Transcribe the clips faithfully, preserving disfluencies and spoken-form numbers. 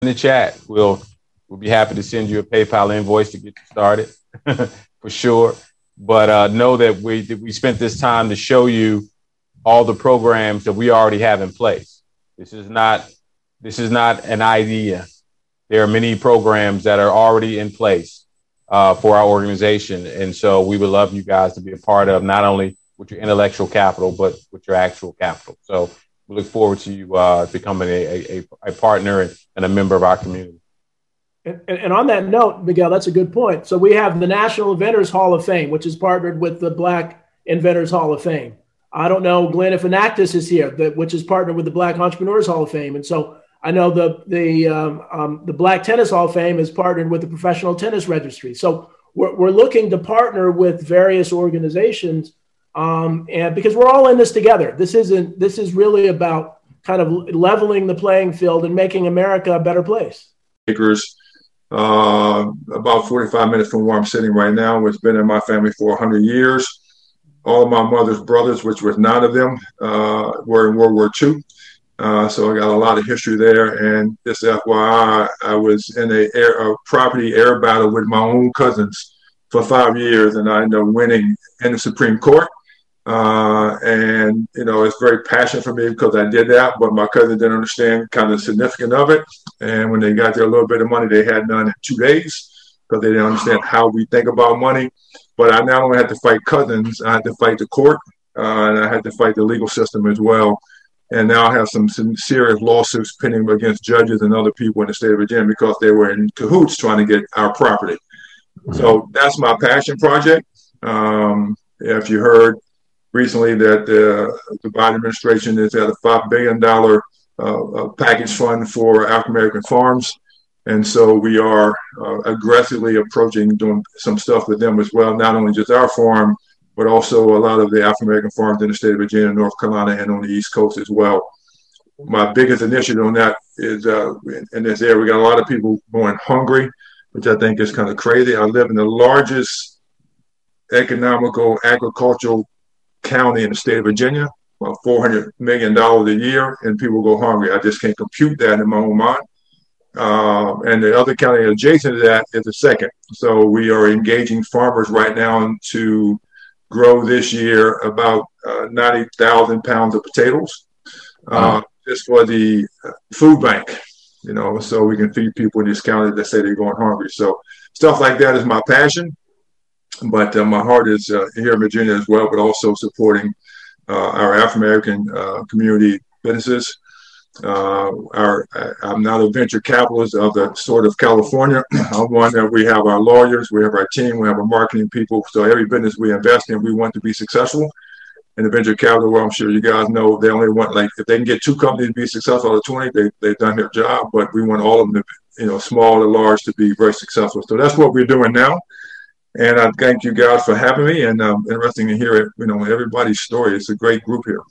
in the chat. We'll we'll be happy to send you a PayPal invoice to get you started for sure. But uh, know that we that we spent this time to show you all the programs that we already have in place. This is not this is not an idea. There are many programs that are already in place uh, for our organization, and so we would love you guys to be a part of not only with your intellectual capital but with your actual capital. So we look forward to you uh, becoming a, a, a partner and, and a member of our community. And, and on that note, Miguel, that's a good point. So we have the National Inventors Hall of Fame, which is partnered with the Black Inventors Hall of Fame. I don't know, Glenn, if Enactus is here, the, which is partnered with the Black Entrepreneurs Hall of Fame. And so I know the the um, um, the Black Tennis Hall of Fame is partnered with the Professional Tennis Registry. So we're, we're looking to partner with various organizations, um, and because we're all in this together. This isn't. This is really about kind of leveling the playing field and making America a better place. Acres, uh, about forty-five minutes from where I'm sitting right now. It's been in my family for one hundred years. All of my mother's brothers, which was nine of them, uh, were in World War Two. Uh, so I got a lot of history there. And just F Y I, I was in a, air, a property air battle with my own cousins for five years, and I ended up winning in the Supreme Court. Uh, and, you know, it's very passionate for me because I did that, but my cousin didn't understand kind of the significance of it. And when they got their little bit of money, they had none in two days because they didn't understand how we think about money. But I not only had to fight cousins, I had to fight the court, uh, and I had to fight the legal system as well. And now I have some, some serious lawsuits pending against judges and other people in the state of Virginia because they were in cahoots trying to get our property. Mm-hmm. So that's my passion project. Um, if you heard recently that uh, the Biden administration is at a five billion dollars uh, package fund for African-American farms. And so we are uh, aggressively approaching doing some stuff with them as well, not only just our farm, but also a lot of the African-American farms in the state of Virginia, North Carolina, and on the East Coast as well. My biggest initiative on that is uh, in, in this area, we got a lot of people going hungry, which I think is kind of crazy. I live in the largest economical agricultural county in the state of Virginia, about four hundred million dollars a year, and people go hungry. I just can't compute that in my own mind. Uh, and the other county adjacent to that is the second. So we are engaging farmers right now to grow this year about uh, ninety thousand pounds of potatoes uh, wow. just for the food bank, you know, so we can feed people in this county that say they're going hungry. So stuff like that is my passion, but uh, my heart is uh, here in Virginia as well, but also supporting uh, our African-American uh, community businesses. Uh, our, I'm not a venture capitalist of the sort of California. I'm one that we have our lawyers, we have our team, we have our marketing people. So every business we invest in, we want to be successful. In the venture capital world, I'm sure you guys know they only want, like, if they can get two companies to be successful out of twenty, they, they've done their job. But we want all of them to, you know, small and large, to be very successful. So that's what we're doing now. And I thank you guys for having me, and um, interesting to hear, you know, everybody's story. It's a great group here.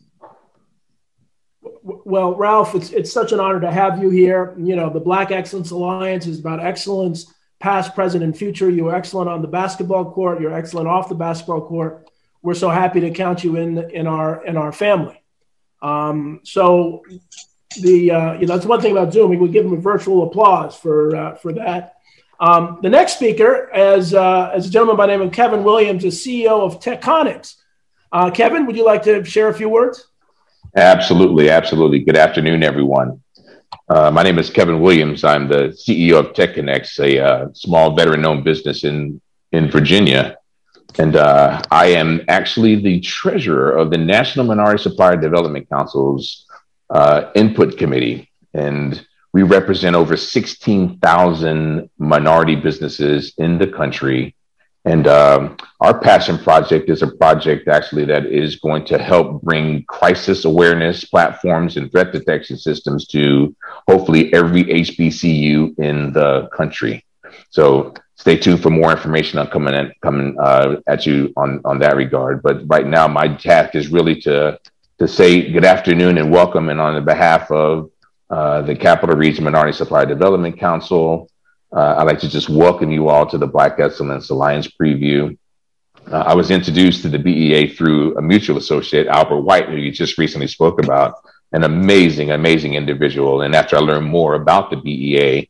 Well, Ralph, it's it's such an honor to have you here. You know, the Black Excellence Alliance is about excellence, past, present, and future. You were excellent on the basketball court. You're excellent off the basketball court. We're so happy to count you in in our in our family. Um, so the uh, you know, that's one thing about Zoom. We would give them a virtual applause for uh, for that. Um, the next speaker is uh, is a gentleman by the name of Kevin Williams, the C E O of Tectonics. Uh, Kevin, would you like to share a few words? Absolutely. Absolutely. Good afternoon, everyone. Uh, my name is Kevin Williams. I'm the C E O of Tectonics, a uh, small veteran-owned business in, in Virginia. And uh, I am actually the treasurer of the National Minority Supplier Development Council's uh, input committee. And we represent over sixteen thousand minority businesses in the country. And um, our passion project is a project actually that is going to help bring crisis awareness platforms and threat detection systems to hopefully every H B C U in the country. So stay tuned for more information on coming at, coming uh, at you on, on that regard. But right now, my task is really to to say good afternoon and welcome, and on the behalf of uh, the Capital Region Minority Supplier Development Council, Uh, I'd like to just welcome you all to the Black Excellence Alliance preview. Uh, I was introduced to the B E A through a mutual associate, Albert White, who you just recently spoke about. an amazing, amazing individual. And after I learned more about the B E A,